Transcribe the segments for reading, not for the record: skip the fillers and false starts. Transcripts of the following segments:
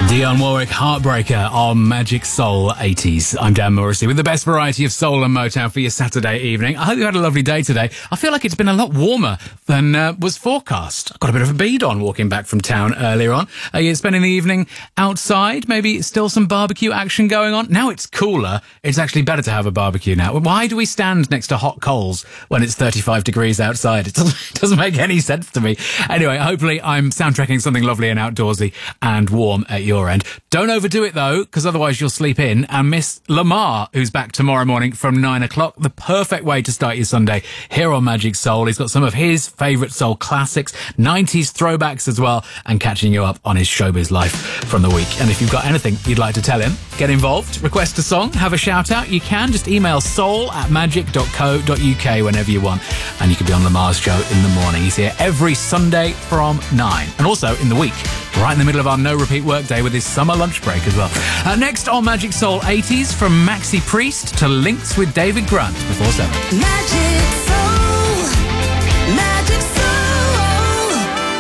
Dionne Warwick, Heartbreaker on Magic Soul 80s. I'm Dan Morrissey with the best variety of soul and Motown for your Saturday evening. I hope you had a lovely day today. I feel like it's been a lot warmer than was forecast. I got a bit of a bead on walking back from town earlier on. Are you spending the evening outside? Maybe still some barbecue action going on? Now it's cooler. It's actually better to have a barbecue now. Why do we stand next to hot coals when it's 35 degrees outside? It doesn't make any sense to me. Anyway, hopefully I'm soundtracking something lovely and outdoorsy and warm at your end. Don't overdo it though, because otherwise you'll sleep in and miss Lamar, who's back tomorrow morning from 9 o'clock. The perfect way to start your Sunday here on Magic Soul. He's got some of his favourite soul classics, 90s throwbacks as well, and catching you up on his showbiz life from the week. And if you've got anything you'd like to tell him, get involved, request a song, have a shout out. You can just email soul@magic.co.uk whenever you want, and you can be on Lamar's show in the morning. He's here every Sunday from 9, and also in the week, right in the middle of our no repeat workday with his summer lunch break as well. Next on Magic Soul 80s, from Maxi Priest to Links with David Grant before 7. Magic Soul, Magic Soul.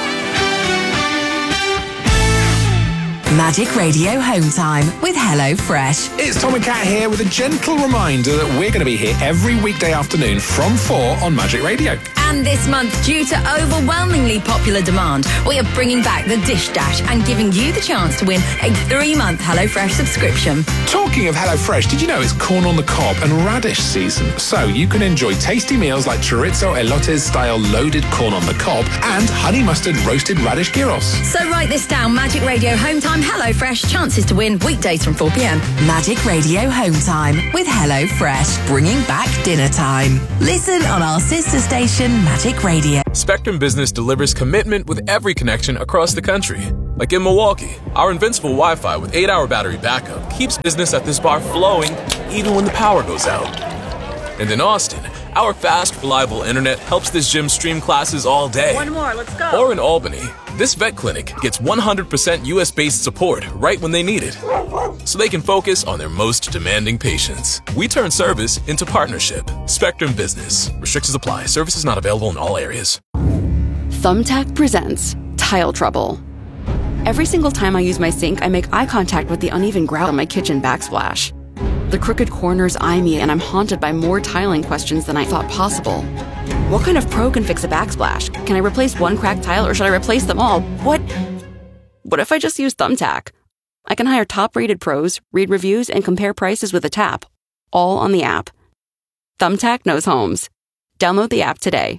Magic Radio Home Time with Hello Fresh. It's Tom and Kat here with a gentle reminder that we're going to be here every weekday afternoon from 4 on Magic Radio. And this month, due to overwhelmingly popular demand, we are bringing back the Dish Dash and giving you the chance to win a 3-month HelloFresh subscription. Talking of HelloFresh, did you know it's corn on the cob and radish season? So you can enjoy tasty meals like chorizo elotes style loaded corn on the cob and honey mustard roasted radish gyros. So write this down: Magic Radio Home Time HelloFresh, chances to win weekdays from 4 p.m. Magic Radio Home Time with Hello Fresh, bringing back dinner time. Listen on our sister station, Magic Radio. Spectrum Business delivers commitment with every connection across the country. Like in Milwaukee, our invincible Wi-Fi with 8-hour battery backup keeps business at this bar flowing even when the power goes out. And in Austin, our fast, reliable internet helps this gym stream classes all day. One more, let's go. Or in Albany, this vet clinic gets 100% US-based support right when they need it, so they can focus on their most demanding patients. We turn service into partnership. Spectrum Business. Restrictions apply. Services not available in all areas. Thumbtack presents Tile Trouble. Every single time I use my sink, I make eye contact with the uneven grout on my kitchen backsplash. The crooked corners eye me, and I'm haunted by more tiling questions than I thought possible. What kind of pro can fix a backsplash? Can I replace one cracked tile, or should I replace them all? What if I just use Thumbtack? I can hire top-rated pros, read reviews, and compare prices with a tap, all on the app. Thumbtack knows homes. Download the app today.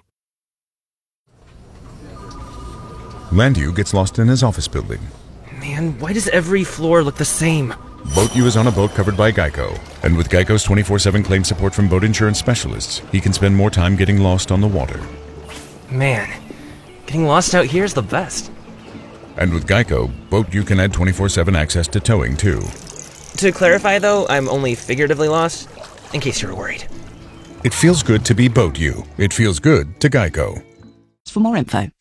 Landu gets lost in his office building. Man, why does every floor look the same? BoatU is on a boat covered by Geico. And with Geico's 24/7 claim support from boat insurance specialists, he can spend more time getting lost on the water. Man, getting lost out here is the best. And with Geico, BoatU can add 24/7 access to towing, too. To clarify, though, I'm only figuratively lost, in case you were worried. It feels good to be BoatU. It feels good to Geico. For more info,